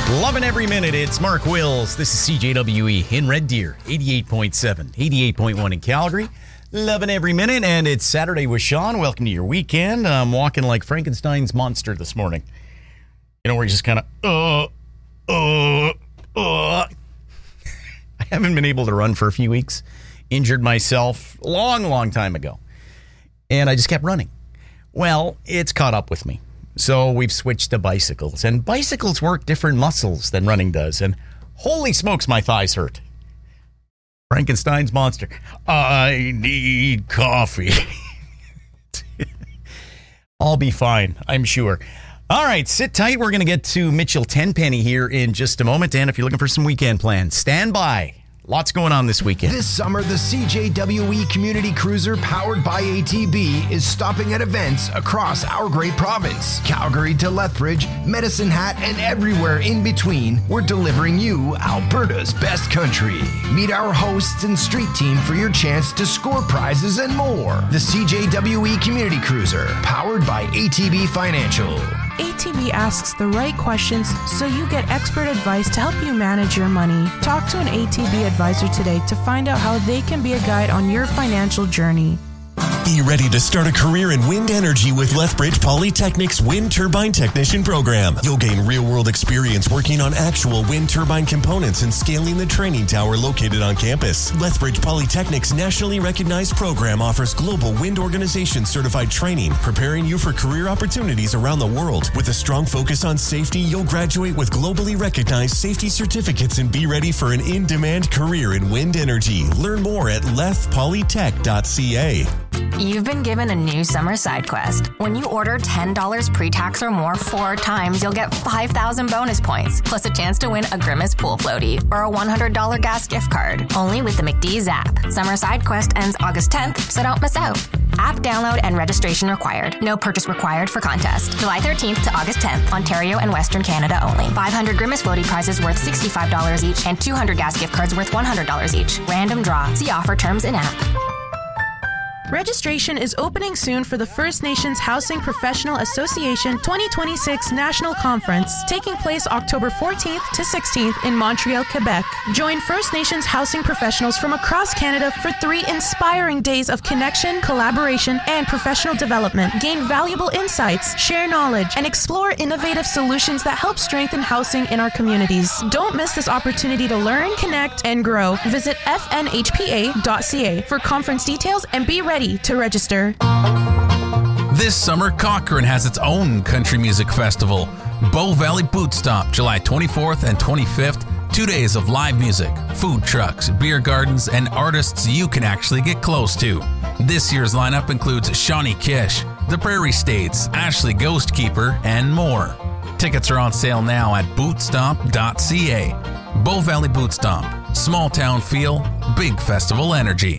Loving every minute. It's Mark Wills. This is CJWE in Red Deer, 88.7, 88.1 in Calgary. Loving every minute, and it's Saturday with Sean. Welcome to your weekend. I'm walking like Frankenstein's monster this morning. You know, where you just kind of, I haven't been able to run for a few weeks. Injured myself a long time ago. And I just kept running. Well, it's caught up with me. So we've switched to bicycles. And bicycles work different muscles than running does. And holy smokes, my thighs hurt. Frankenstein's monster. I need coffee. I'll be fine, I'm sure. All right, sit tight. We're going to get to Mitchell Tenpenny here in just a moment. And if you're looking for some weekend plans, stand by. Lots going on this weekend. This summer, the CJWE Community Cruiser powered by ATB is stopping at events across our great province. Calgary to Lethbridge, Medicine Hat, and everywhere in between, we're delivering you Alberta's best country. Meet our hosts and street team for your chance to score prizes and more. The CJWE Community Cruiser, powered by ATB Financial. ATB asks the right questions so you get expert advice to help you manage your money. Talk to an ATB advisor today to find out how they can be a guide on your financial journey. Be ready to start a career in wind energy with Lethbridge Polytechnic's Wind Turbine Technician Program. You'll gain real-world experience working on actual wind turbine components and scaling the training tower located on campus. Lethbridge Polytechnic's nationally recognized program offers global wind organization certified training, preparing you for career opportunities around the world. With a strong focus on safety, you'll graduate with globally recognized safety certificates and be ready for an in-demand career in wind energy. Learn more at lethpolytech.ca. You've been given a new summer side quest. When you order $10 pre-tax or more 4 times, you'll get 5,000 bonus points, plus a chance to win a Grimace pool floaty or a $100 gas gift card. Only with the McDee's app. Summer side quest ends August 10th, so don't miss out. App download and registration required. No purchase required for contest. July 13th to August 10th, Ontario and Western Canada only. 500 Grimace floaty prizes worth $65 each and 200 gas gift cards worth $100 each. Random draw. See offer terms in app. Registration is opening soon for the First Nations Housing Professional Association 2026 National Conference, taking place October 14th to 16th in Montreal, Quebec. Join First Nations housing professionals from across Canada for 3 inspiring days of connection, collaboration, and professional development. Gain valuable insights, share knowledge, and explore innovative solutions that help strengthen housing in our communities. Don't miss this opportunity to learn, connect, and grow. Visit fnhpa.ca for conference details and be ready to register. This summer, Cochrane has its own country music festival, Bow Valley Boot Stop, July 24th and 25th. 2 days of live music, food trucks, beer gardens, and artists you can actually get close to. This year's lineup includes Shawnee Kish, The Prairie States, Ashley Ghostkeeper, and more. Tickets are on sale now at bootstop.ca. Bow Valley Boot Stop, small town feel, big festival energy.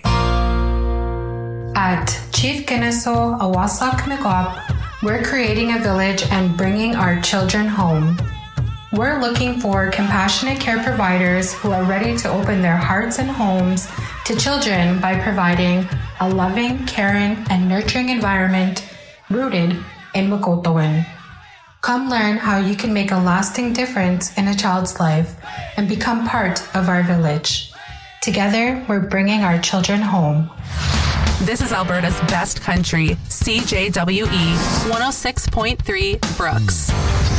At Chief Kennesaw Awasak Mikwap, we're creating a village and bringing our children home. We're looking for compassionate care providers who are ready to open their hearts and homes to children by providing a loving, caring, and nurturing environment rooted in Mukotowan. Come learn how you can make a lasting difference in a child's life and become part of our village. Together, we're bringing our children home. This is Alberta's best country, CJWE 106.3 Brooks.